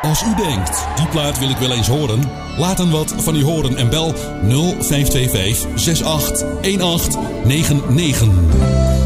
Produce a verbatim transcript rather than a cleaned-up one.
Als u denkt, die plaat wil ik wel eens horen, laat dan wat van u horen en bel nul vijf twee vijf zes acht een acht negen negen.